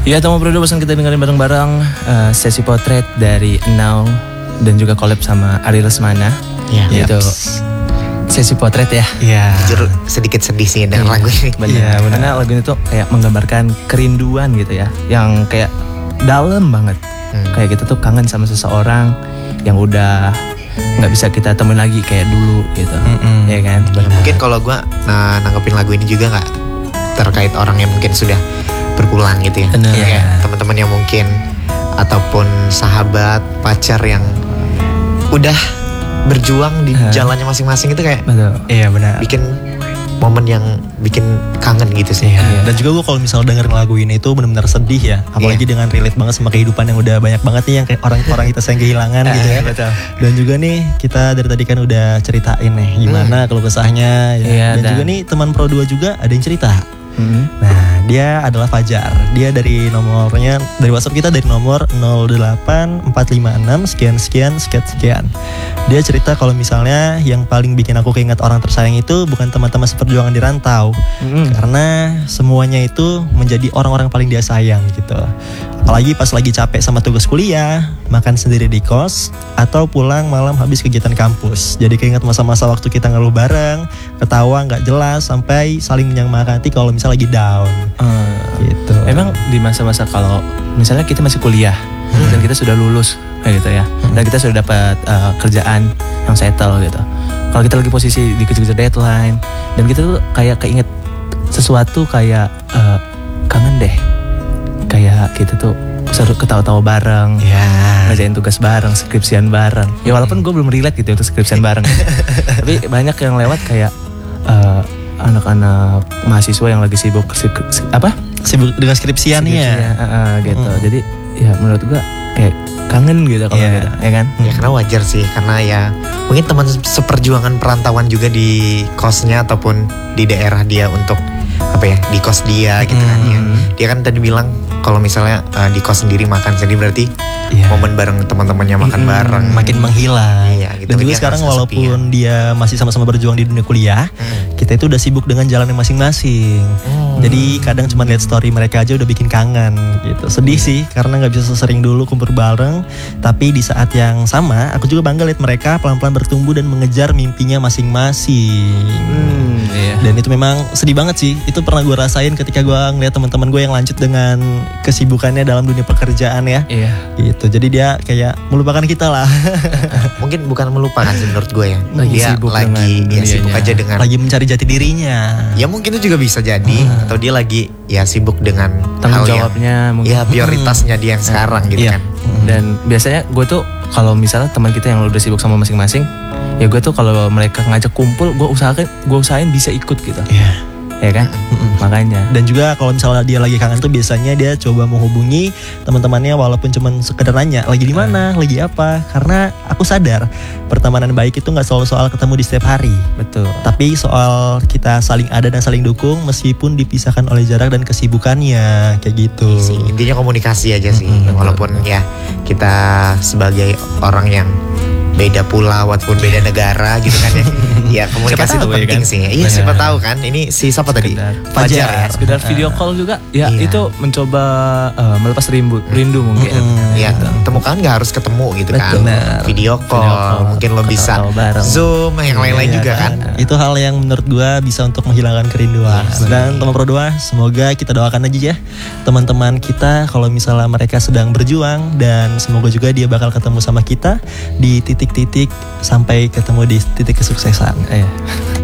Ya, Tomo Prodo bosan kita dengerin bareng-bareng sesi potret dari Now dan juga collab sama Ari Lesmana. Iya. Itu sesi potret ya. Iya. Jujur sedikit sedih sih dengan lagu ini. Benar. Karena lagu ini tuh kayak menggambarkan kerinduan gitu ya, yang kayak dalam banget. Kayak kita tuh kangen sama seseorang yang udah nggak bisa kita temuin lagi kayak dulu gitu. Ya kan? Mungkin kalau gue nanggepin lagu ini juga nggak terkait orang yang mungkin sudah berpulang gitu ya. Iya. Teman-teman yang mungkin ataupun sahabat, pacar yang udah berjuang di jalannya masing-masing itu kayak Betul. Iya benar. bikin momen yang bikin kangen gitu sih. Iya. Dan juga gue kalau misalnya dengerin lagu ini itu benar-benar sedih ya. Apalagi dengan relate banget sama kehidupan yang udah banyak banget nih yang kayak orang-orang kita sayang kehilangan gitu ya. Betul. Dan juga nih kita dari tadi kan udah ceritain nih gimana keluh kesahnya ya. Iya, dan juga nih teman Pro 2 juga ada yang cerita. Nah, dia adalah Fajar. Dia dari nomornya, dari WhatsApp kita dari nomor 08456 sekian. Dia cerita kalau misalnya yang paling bikin aku keinget orang tersayang itu bukan teman-teman seperjuangan di rantau, karena semuanya itu menjadi orang-orang paling dia sayang gitu. Apalagi pas lagi capek sama tugas kuliah, makan sendiri di kos, atau pulang malam habis kegiatan kampus. Jadi keinget masa-masa waktu kita ngeluh bareng, ketawa nggak jelas, sampai saling menyemangati kalau misalnya lagi down. Gitu. Emang di masa-masa kalau misalnya kita masih kuliah dan kita sudah lulus kayak gitu ya, dan kita sudah dapat kerjaan yang settle gitu. Kalau kita lagi posisi dikejar-kejar deadline dan kita tuh kayak keinget sesuatu kayak kangen deh. Kayak kita tuh seru ketawa-tawa bareng, ngerjain tugas bareng, skripsian bareng. Ya walaupun gue belum relate gitu untuk skripsian bareng, tapi banyak yang lewat kayak anak-anak mahasiswa yang lagi sibuk Sibuk dengan skripsiannya. Gitu. Jadi ya menurut gue kayak kangen gitu kalau gitu, ya kan? Ya karena wajar sih, karena ya mungkin teman seperjuangan perantauan juga di kosnya ataupun di daerah dia untuk di kos dia gitu kan ya. Dia kan tadi bilang kalau misalnya di kos sendiri makan sendiri berarti momen bareng teman-temannya makan bareng makin menghilang. Iya, gitu. Dan juga sekarang walaupun dia masih sama-sama berjuang di dunia kuliah, kita itu udah sibuk dengan jalannya masing-masing. Jadi kadang cuma lihat story mereka aja udah bikin kangen gitu. Sedih sih karena nggak bisa sesering dulu kumpul bareng. Tapi di saat yang sama, aku juga bangga lihat mereka pelan-pelan bertumbuh dan mengejar mimpinya masing-masing. Dan itu memang sedih banget sih. Itu pernah gue rasain ketika gue ngeliat teman-teman gue yang lanjut dengan kesibukannya dalam dunia pekerjaan ya. Gitu. Jadi dia kayak melupakan kita lah. Mungkin bukan melupakan sih menurut gue ya. Lagi dia sibuk lagi dengan sibuk aja dengan lagi mencari jati dirinya. Ya mungkin itu juga bisa jadi atau dia lagi sibuk dengan tanggung hal jawabnya yang, mungkin. prioritasnya dia yang sekarang gitu kan. Dan biasanya gue tuh kalau misalnya teman kita yang udah sibuk sama masing-masing, ya gue tuh kalau mereka ngajak kumpul, gue usahain bisa ikut gitu. Ya kan? Makanya. Dan juga kalau misalnya dia lagi kangen tuh biasanya dia coba menghubungi teman-temannya walaupun cuma sekedar nanya lagi di mana, lagi apa. Karena aku sadar pertemanan baik itu nggak selalu soal ketemu di setiap hari. Betul. Tapi soal kita saling ada dan saling dukung meskipun dipisahkan oleh jarak dan kesibukannya kayak gitu. Intinya komunikasi aja sih. Walaupun ya kita sebagai orang yang beda pulau ataupun beda negara gitu kan ya. Ya komunikasi itu penting sih. Iya siapa tahu kan. Ini si siapa tadi? Fajar ya. Sekedar video call juga ya itu mencoba melepas rindu mungkin. Ya temukan nggak harus ketemu gitu kan. Video call mungkin lo bisa Zoom yang lain-lain juga kan. Itu hal yang menurut gua bisa untuk menghilangkan kerinduan. Dan teman Pro 2 semoga kita doakan aja ya teman-teman kita kalau misalnya mereka sedang berjuang, dan semoga juga dia bakal ketemu sama kita di titik-titik sampai ketemu di titik kesuksesan.